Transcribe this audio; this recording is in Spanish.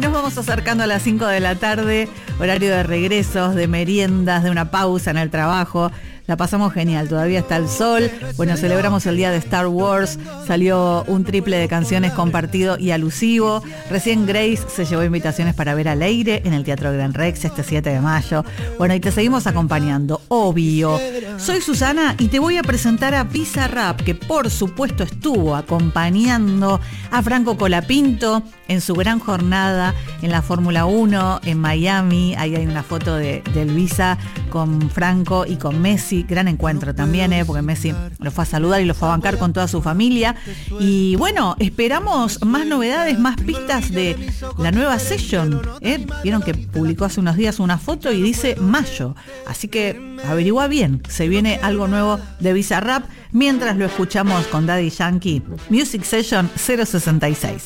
nos vamos acercando a las 5 de la tarde, horario de regresos, de meriendas, de una pausa en el trabajo. La pasamos genial, todavía está el sol. Bueno, celebramos el día de Star Wars. Salió un triple de canciones compartido y alusivo. Recién Grace se llevó invitaciones para ver a Leire en el Teatro Gran Rex este 7 de mayo. Bueno, y te seguimos acompañando, obvio. Soy Susana y te voy a presentar a Bizarrap, que por supuesto estuvo acompañando a Franco Colapinto en su gran jornada en la Fórmula 1 en Miami. Ahí hay una foto del Visa con Franco y con Messi. Gran encuentro también, porque Messi lo fue a saludar y lo fue a bancar con toda su familia. Y bueno, esperamos más novedades, más pistas de la nueva session. Vieron que publicó hace unos días una foto y dice mayo. Así que averigua bien, se viene algo nuevo de Bizarrap mientras lo escuchamos con Daddy Yankee. Music Session 066.